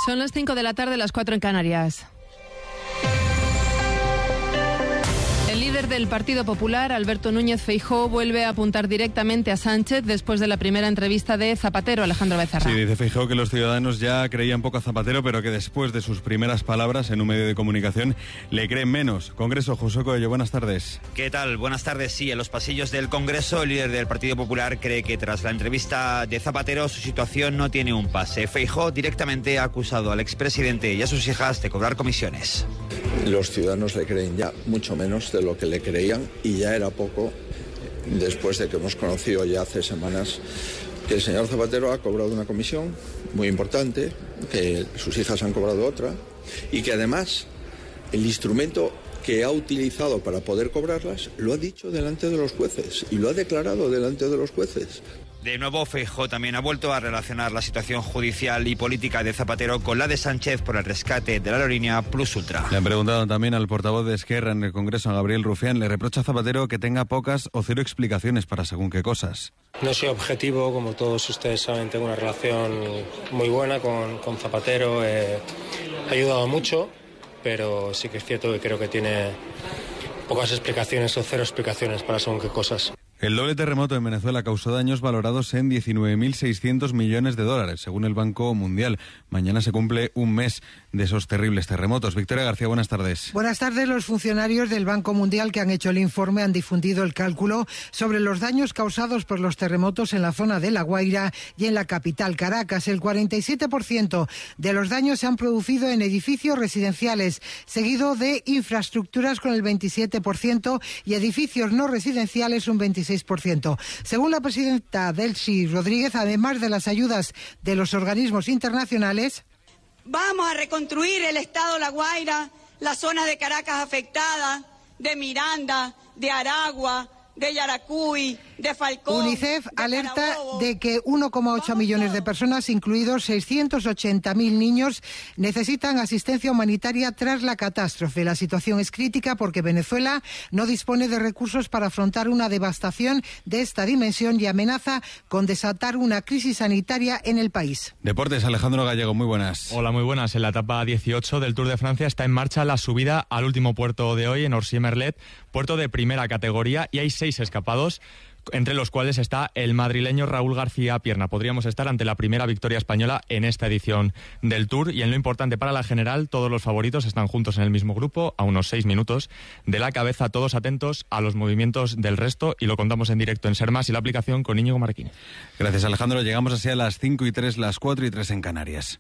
Son las 5 de la tarde, las 4 en Canarias. El líder del Partido Popular, Alberto Núñez Feijóo, vuelve a apuntar directamente a Sánchez después de la primera entrevista de Zapatero, Alejandro Becerra. Sí, dice Feijóo que los ciudadanos ya creían poco a Zapatero, pero que después de sus primeras palabras en un medio de comunicación le creen menos. Congreso, José Coello, buenas tardes. ¿Qué tal? Buenas tardes. Sí, en los pasillos del Congreso, el líder del Partido Popular cree que tras la entrevista de Zapatero su situación no tiene un pase. Feijóo directamente ha acusado al expresidente y a sus hijas de cobrar comisiones. Los ciudadanos le creen ya mucho menos de lo que le creían, y ya era poco después de que hemos conocido ya hace semanas que el señor Zapatero ha cobrado una comisión muy importante, que sus hijas han cobrado otra, y que además el instrumento que ha utilizado para poder cobrarlas lo ha dicho delante de los jueces y lo ha declarado delante de los jueces. De nuevo, Feijóo también ha vuelto a relacionar la situación judicial y política de Zapatero con la de Sánchez por el rescate de la aerolínea Plus Ultra. Le han preguntado también al portavoz de Esquerra en el Congreso, a Gabriel Rufián. Le reprocha a Zapatero que tenga pocas o cero explicaciones para según qué cosas. No soy objetivo, como todos ustedes saben, tengo una relación muy buena con Zapatero, ha ayudado mucho, pero sí que es cierto que creo que tiene pocas explicaciones o cero explicaciones para según qué cosas. El doble terremoto en Venezuela causó daños valorados en 19.600 millones de dólares, según el Banco Mundial. Mañana se cumple un mes de esos terribles terremotos. Victoria García, buenas tardes. Buenas tardes. Los funcionarios del Banco Mundial que han hecho el informe han difundido el cálculo sobre los daños causados por los terremotos en la zona de La Guaira y en la capital, Caracas. El 47% de los daños se han producido en edificios residenciales, seguido de infraestructuras con el 27% y edificios no residenciales un 26%. Según la presidenta Delcy Rodríguez, además de las ayudas de los organismos internacionales, vamos a reconstruir el estado La Guaira, las zonas de Caracas afectadas, de Miranda, de Aragua, de Yaracuy, de Falcón. UNICEF alerta de que 1,8 millones de personas, incluidos 680.000 niños, necesitan asistencia humanitaria tras la catástrofe. La situación es crítica porque Venezuela no dispone de recursos para afrontar una devastación de esta dimensión y amenaza con desatar una crisis sanitaria en el país. Deportes, Alejandro Gallego, muy buenas. Hola, muy buenas. En la etapa 18 del Tour de Francia está en marcha la subida al último puerto de hoy, en Orsier-Merlet, puerto de primera categoría, y hay 6 escapados, entre los cuales está el madrileño Raúl García Pierna. Podríamos estar ante la primera victoria española en esta edición del Tour, y en lo importante para la general, todos los favoritos están juntos en el mismo grupo, a unos 6 minutos de la cabeza, todos atentos a los movimientos del resto, y lo contamos en directo en Ser Más y la aplicación con Íñigo Marquín. Gracias, Alejandro. Llegamos así a las 5:03, las 4:03 en Canarias.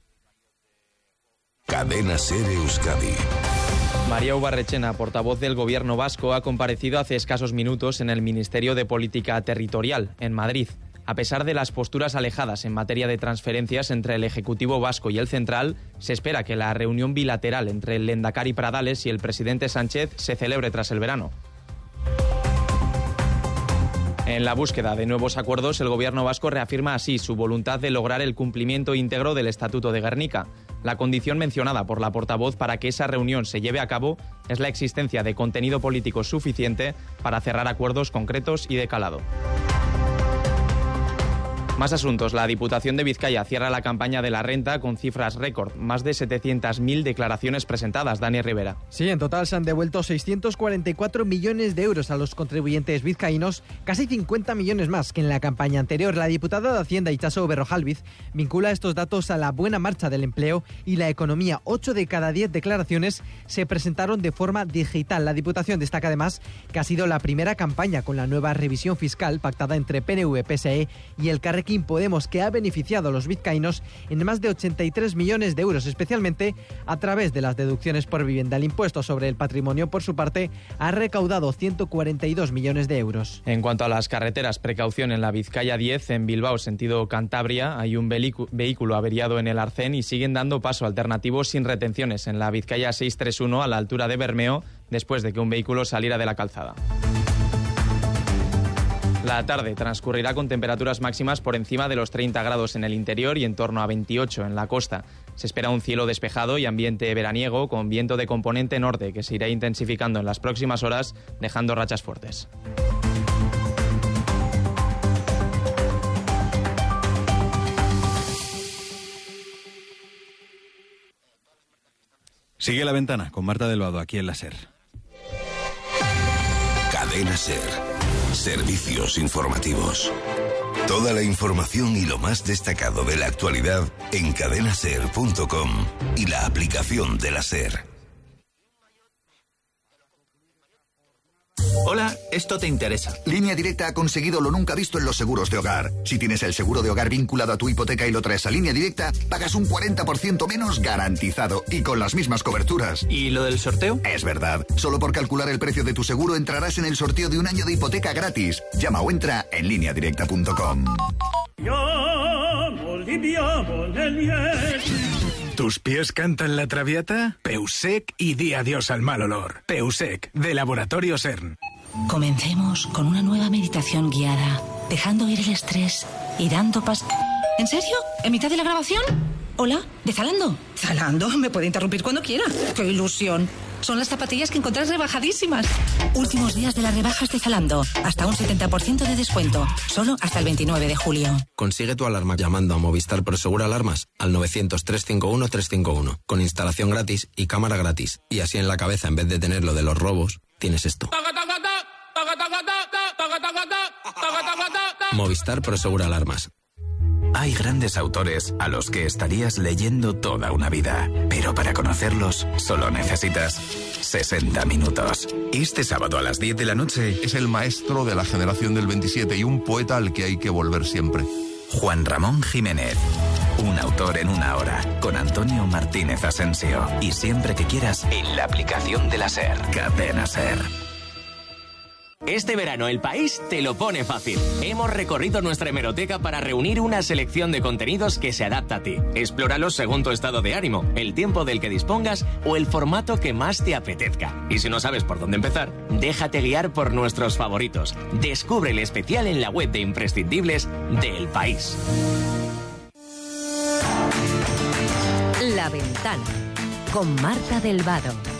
Cadena SER Euskadi. María Ubarrechena, portavoz del Gobierno vasco, ha comparecido hace escasos minutos en el Ministerio de Política Territorial, en Madrid. A pesar de las posturas alejadas en materia de transferencias entre el Ejecutivo vasco y el central, se espera que la reunión bilateral entre el Lehendakari Pradales y el presidente Sánchez se celebre tras el verano. En la búsqueda de nuevos acuerdos, el Gobierno vasco reafirma así su voluntad de lograr el cumplimiento íntegro del Estatuto de Gernika. La condición mencionada por la portavoz para que esa reunión se lleve a cabo es la existencia de contenido político suficiente para cerrar acuerdos concretos y de calado. Más asuntos. La Diputación de Vizcaya cierra la campaña de la renta con cifras récord. Más de 700.000 declaraciones presentadas. Dani Rivera. Sí, en total se han devuelto 644 millones de euros a los contribuyentes vizcaínos, casi 50 millones más que en la campaña anterior. La diputada de Hacienda, Itxaso Berrojalbiz, vincula estos datos a la buena marcha del empleo y la economía. 8 de cada 10 declaraciones se presentaron de forma digital. La Diputación destaca además que ha sido la primera campaña con la nueva revisión fiscal pactada entre PNV, PSE y el Carrequín Podemos, que ha beneficiado a los vizcaínos en más de 83 millones de euros, especialmente a través de las deducciones por vivienda. El impuesto sobre el patrimonio, por su parte, ha recaudado 142 millones de euros. En cuanto a las carreteras, precaución en la Vizcaya 10, en Bilbao, sentido Cantabria. Hay un vehículo averiado en el Arcén y siguen dando paso alternativos sin retenciones en la Vizcaya 631 a la altura de Bermeo, después de que un vehículo saliera de la calzada. La tarde transcurrirá con temperaturas máximas por encima de los 30 grados en el interior y en torno a 28 en la costa. Se espera un cielo despejado y ambiente veraniego con viento de componente norte que se irá intensificando en las próximas horas, dejando rachas fuertes. Sigue La Ventana con Marta del Vado aquí en la SER. Cadena SER. Servicios informativos. Toda la información y lo más destacado de la actualidad en cadenaser.com y la aplicación de la SER. Hola, esto te interesa. Línea Directa ha conseguido lo nunca visto en los seguros de hogar. Si tienes el seguro de hogar vinculado a tu hipoteca y lo traes a Línea Directa, pagas un 40% menos garantizado y con las mismas coberturas. ¿Y lo del sorteo? Es verdad. Solo por calcular el precio de tu seguro entrarás en el sorteo de un año de hipoteca gratis. Llama o entra en lineadirecta.com. ¿Tus pies cantan la Traviata? Peusec y di adiós al mal olor. Peusec, de Laboratorio CERN. Comencemos con una nueva meditación guiada, dejando ir el estrés y dando ¿En serio? ¿En mitad de la grabación? Hola, ¿de Zalando? Zalando, me puede interrumpir cuando quiera. ¡Qué ilusión! Son las zapatillas que encontrás rebajadísimas. Últimos días de las rebajas de Zalando. Hasta un 70% de descuento. Solo hasta el 29 de julio. Consigue tu alarma llamando a Movistar Prosegur Alarmas al 900-351-351. Con instalación gratis y cámara gratis. Y así en la cabeza, en vez de tener lo de los robos, tienes esto. Movistar Prosegur Alarmas. Hay grandes autores a los que estarías leyendo toda una vida, pero para conocerlos solo necesitas 60 minutos. Este sábado a las 10 de la noche es el maestro de la generación del 27 y un poeta al que hay que volver siempre. Juan Ramón Jiménez. Un autor en una hora, con Antonio Martínez Asensio. Y siempre que quieras, en la aplicación de la SER. Cadena SER. Este verano El País te lo pone fácil. Hemos recorrido nuestra hemeroteca para reunir una selección de contenidos que se adapta a ti. Explóralos según tu estado de ánimo, el tiempo del que dispongas o el formato que más te apetezca. Y si no sabes por dónde empezar, déjate guiar por nuestros favoritos. Descubre el especial en la web de imprescindibles de El País. La Ventana con Marta del Vado.